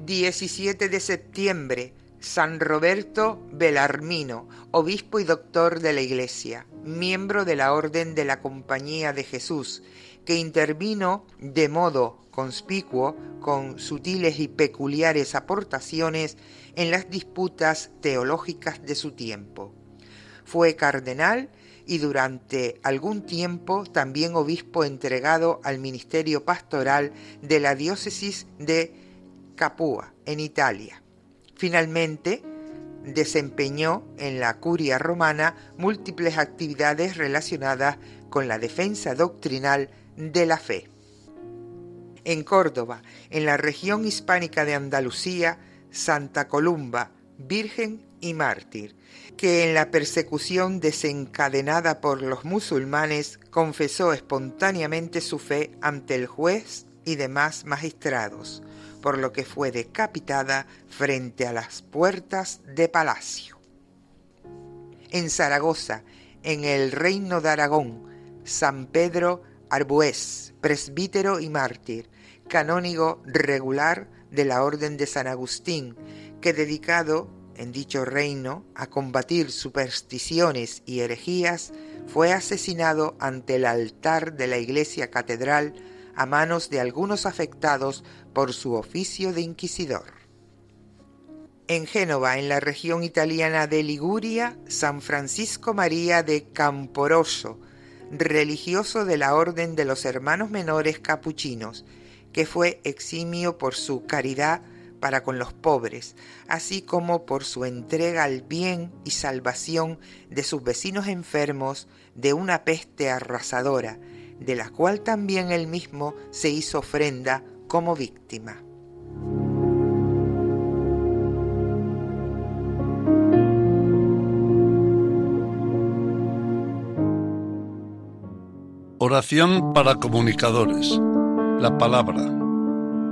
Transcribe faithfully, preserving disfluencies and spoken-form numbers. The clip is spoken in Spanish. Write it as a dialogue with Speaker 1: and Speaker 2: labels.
Speaker 1: diecisiete de septiembre, San Roberto Belarmino, obispo y doctor de la Iglesia, miembro de la Orden de la Compañía de Jesús, que intervino de modo conspicuo con sutiles y peculiares aportaciones en las disputas teológicas de su tiempo. Fue cardenal y durante algún tiempo también obispo entregado al ministerio pastoral de la diócesis de Capua, en Italia. Finalmente, desempeñó en la curia romana múltiples actividades relacionadas con la defensa doctrinal de la fe. En Córdoba, en la región hispánica de Andalucía, Santa Columba, virgen y mártir, que en la persecución desencadenada por los musulmanes confesó espontáneamente su fe ante el juez y demás magistrados, por lo que fue decapitada frente a las puertas de palacio. En Zaragoza, en el Reino de Aragón, San Pedro Arbués, presbítero y mártir, canónigo regular de la Orden de San Agustín, que dedicado en dicho reino a combatir supersticiones y herejías, fue asesinado ante el altar de la iglesia catedral a manos de algunos afectados por su oficio de inquisidor. En Génova, en la región italiana de Liguria, San Francisco María de Camporoso, religioso de la Orden de los Hermanos Menores Capuchinos, que fue eximio por su caridad para con los pobres, así como por su entrega al bien y salvación de sus vecinos enfermos de una peste arrasadora, de la cual también él mismo se hizo ofrenda como víctima.
Speaker 2: Oración para comunicadores. La palabra.